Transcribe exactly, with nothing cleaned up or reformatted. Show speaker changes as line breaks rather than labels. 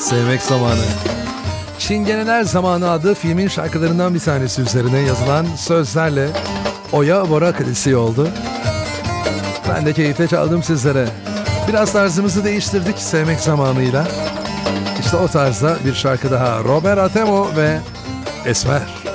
Sevmek Zamanı. Çingeneler Zamanı adlı filmin şarkılarından bir tanesi üzerine yazılan sözlerle Oya Bora klasiği oldu. Ben de keyifle çaldım sizlere. Biraz tarzımızı değiştirdik Sevmek Zamanı'yla. İşte o tarzda bir şarkı daha. Robert Atemo ve Esmer.